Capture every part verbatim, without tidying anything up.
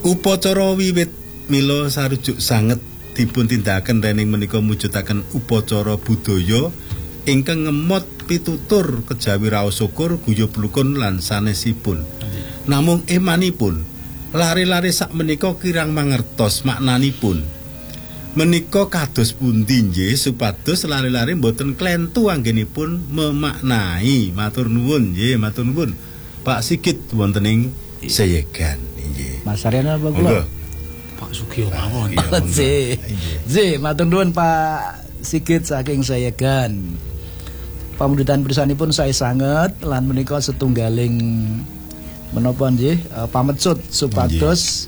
Upacara wiwit mila sarujuk sanget dipun tindakaken dening menika mujudaken upacara budaya ingkang ngemot pitutur kejawi raos syukur guyub rukun lan sanesipun. Namung emanipun lare-lare sak menika kirang mangertos maknanipun. Menika kados pundi nggih supados lare-lare mboten klentu anggenipun memaknai. Matur nuwun nggih, matur nuwun. Pak Sigit wonten ing Sayegan nggih. Mas Aryana apa kula? Pak Sugio mawon. J. J, matur nuwun Pak Sigit saking Sayegan. Pamundutan pirsanipun sae sanget lan menika setunggaling menapa nggih uh, pamecut supados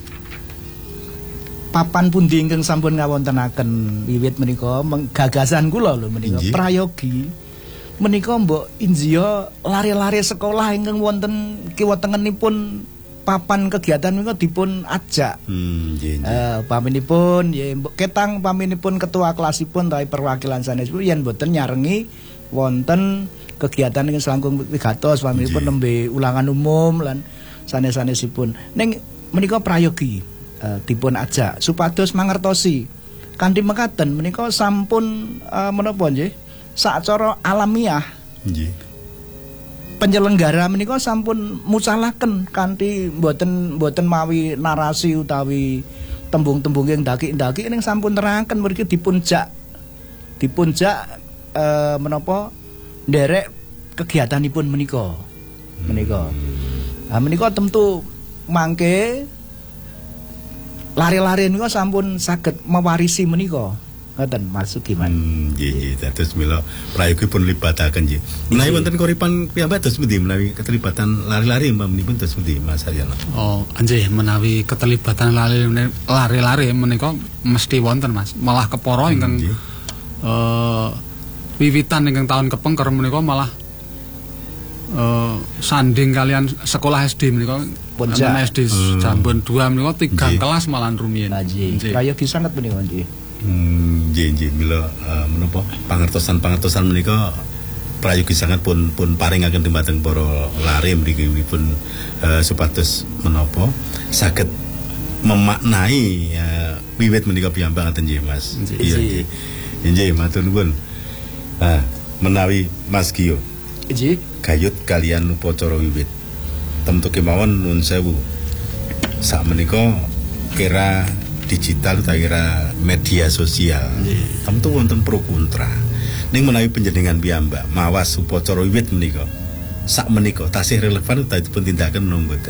papan pundi ingkang sampun ngawontenaken wiwit menika gagasan kula lho menika prayogi menika mbok injiya lare-lare sekolah ingkang wonten kiwa tengenipun papan kegiatan menika dipun ajak. Hmm, nggih nggih. Eh paminipun nggih mbok ketang paminipun ketua kelasipun utawi perwakilan sanesipun yen boten nyarengi wonten kegiatan ingkang selangkung wigatos paminipun nembe ulangan umum lan sanes-sanesipun. Ning menika prayogi uh, dipun ajak supados mangertosi kanthi mekaten menika sampun uh, menapa nggih sacara alamiah nggih penyelenggara menika sampun mucalaken kanthi mboten mboten mawi narasi utawi tembung-tembung yang ndaki-ndaki ning sampun nerangaken mriki dipunjak dipunjak uh, menapa nderek kegiatanipun menika menika nah, menika tentu mangke lari-lari niku sampun saged mewarisi menika. Ngoten Mas Sugiman. Hmm, nggih nggih dados mila prayogipun libataken nggih. Menawi wonten koripan piyambak dados pundi menawi keterlibatan lari-lari menipun dados pundi Mas Aryana? Oh, nggih menawi keterlibatan lari-lari menika mesti wonten Mas. Malah kepara ingkang hmm, uh, wiwitan ingkang taun kepengker menika malah Uh, sanding kalian sekolah S D menika wonten S D hmm. Jambon dua menika tiga kelas malah rumiyin. Nggih. Prayogi sanget menika nggih. Hmm, nggih nggih mila uh, menapa pangertosan-pangertosan menika prayogi sanget pun pun paringaken dumateng para lare mriki pun uh, supados menapa saged memaknai uh, wiwit menika piyambak ngaten nggih Mas. Iya nggih. Nggih matur nuwun. Ah, menawi Mas Gio. Nggih. Gayut kalian upacara wiwit. Temtu kemawon nuwun sewu. Sak menika kira digital utawa kira media sosial. Yeah. Temtu wonten pro kontra. Ning menawi panjenengan piyambak mawas upacara wiwit menika sak menika tasih relevan utawa dipun tindakaken menapa mboten?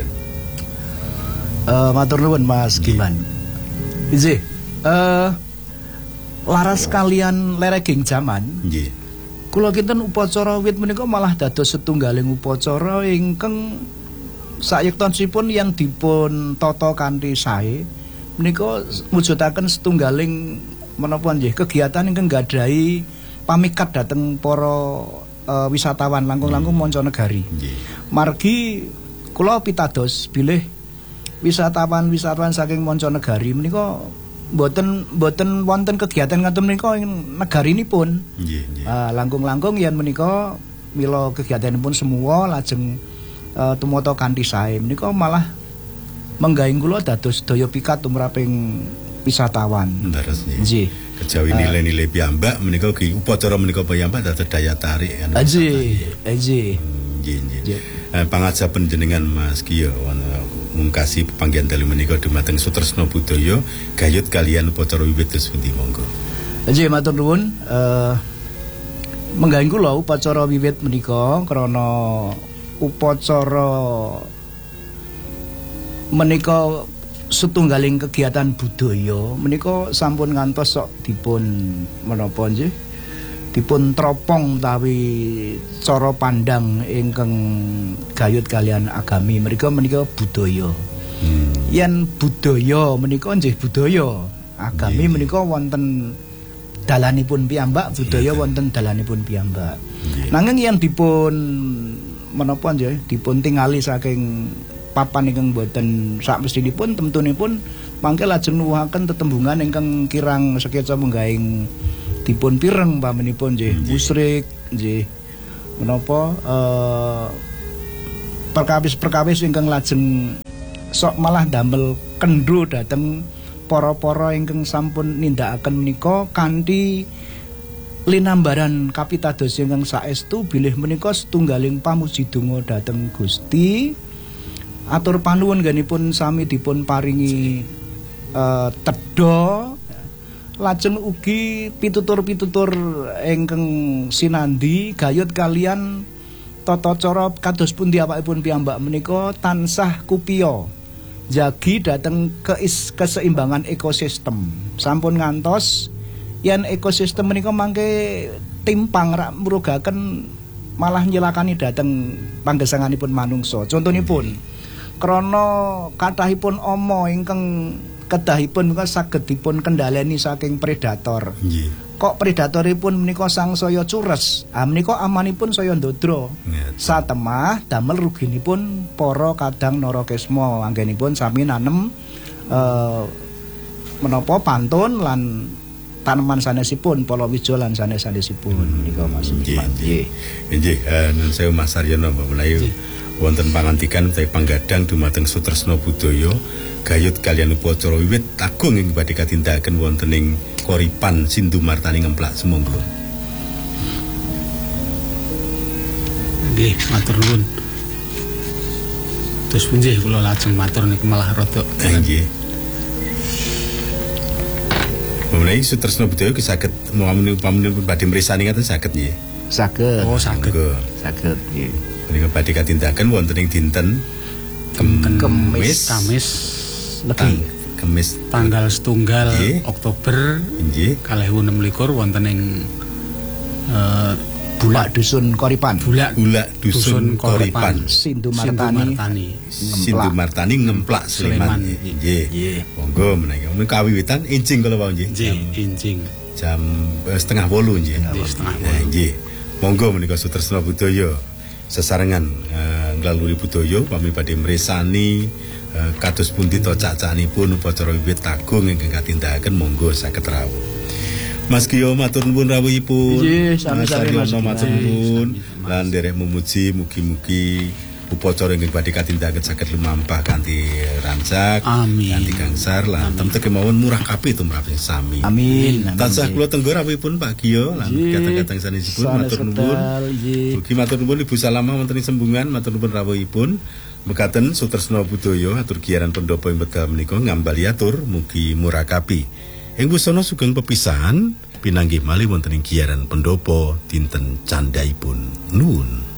Eh matur nuwun Mas Giman. Nggih. Eh laras kalian lereging jaman. Nggih. Kula kinten upacara wiwit menika malah dados setunggaling upacara ingkang sayektonipun yang dipun tata kanthi sae menika mujudaken setunggaling menapa nggih kegiatan ingkang gadhahi pamikat dhateng para uh, wisatawan langkung-langkung mancanegari. Margi kula pitados bilih wisatawan-wisatawan saking mancanegari menika Mboten mboten wonten kegiatan ngaten menika ing negarinipun. Nggih, nggih. Ah langkung-langkung yen menika mila kegiatanipun semua lajeng uh, tumata kanthi sae. Menika malah menggaing kula dados daya pikat tumraping wisatawan. Leres nggih. Kejawi nilai-nilai piyambak menika ugi upacara menika piyambak dados daya tarik. Nggih, nggih. Nggih, nggih. Eh, pangajaban jenengan Mas Gio mungkasi pepanggihan dalu menika dumateng Sutresna Budaya gayut kalian upacara wiwit terus pundi monggo. Nggih matur nuwun eh menggaing kula upacara wiwit menika krana upacara menika setunggaling kegiatan budaya menika sampun ngantos sok dipun menapa nggih dipun tropong utawi cara pandang ingkang gayut kalian agami menika menika budaya. Hmm. Yen budaya menika nggih budaya, agami menika wonten dalanipun piyambak, budaya wonten dalanipun piyambak. Nanging yen dipun menapa nggih dipun tingali saking papan ingkang boten sak mestinipun temtunipun mangke lajeng nuwuhaken tetembungan ingkang kirang sekeca menggaing dipun pireng pamenipun nggih musyrik nggih menapa eh perkawis-perkawis ingkang lajeng sok malah damel kendro dhateng para-para ingkang sampun nindakaken menika kanthi linambaran kapitados ingkang saestu bilih menika setunggaling pamuji donga dhateng Gusti. Atur panuwun nggenipun sami dipun paringi uh, tedha. Lajeng ugi pitutur-pitutur ingkang sinandi gayut kalian tata cara kados pundi awakipun piyambak menika tansah kupiya jagi dhateng keis keseimbangan ekosistem. Sampun ngantos yen ekosistem menika mangke timpang rak murugaken malah nyelakani dhateng panggesanganipun manungsa. Contonipun krana kathahipun ama ingkang kedahipun menika saged dipun kendhaleni saking predator. Nggih. Kok predatoripun menika sangsaya cures. Ah menika amanipun saya ndodra. Satemah damel ruginipun para kadang narakesma anggenipun sami nanem eh, menapa pantun lan taneman sanesipun palawija lan sanes-sanesipun menika Mas. Nggih. Nggih, nun sewu Mas Saryono Mbak Melayu. Wonten pangantikan utawi panggadang dumateng sutresna budaya gayut kalian upacara wiwit agung ing badhe katindakaken wonten ing Koripan Sindu Martani Ngemplak semonggo. Nggih, matur nuwun. Terus punjih kula lajeng matur niku malah rada nggih. Mulai sutresna budaya ki saged upamane badhe mresani ngaten saged nggih. Saged. Oh, saged. Saged nggih. Menika badhe katindakaken wonten ing dinten Kemis Kamis legi Kemis tanggal setunggal Oktober nggih kalih ewu enem likur wonten ing uh, Bulak Dusun Koripan. Bulak Bulak Dusun Koripan Sindu Martani. Sindu Martani Ngemplak Sleman. Nggih. Monggo menawi menika kawiwitan injing kala wau nggih. Nggih, injing. Jam eh, setengah wolu nggih. Setengah wolu. Nggih. Monggo menika sutresna budaya sesarengan uh, nglaluri budaya pami badhe mresani uh, kados pundi to cacanipun upacara wiwit agung ingkang katindakaken monggo saged rawuh. Mas Kiyo matur nuwun rawuhipun. Nggih, sami-sami Mas. Matur nuwun lan nderek memuji mugi-mugi upacara ingkang badhe katindakaken saged lumampah kanthi rancak, amin. Kanthi gangsar lan temte kemawon murah kabeh tumrap sami. Amin. Tansah kula tenggo rawuhipun Pak Kiyo lan kadang-kadang sanesipun matur nuwun. Mugi matur nuwun Ibu Salama wonten ing sembungan matur nuwun rawuhipun. Mekaten sutresna budaya atur giyaran pendopo ing wekdal menika ngambali atur mugi murakabi. Ing busana sugeng pepisahan pinanggih malih wonten ing giyaran pendopo dinten candhaipun nuwun.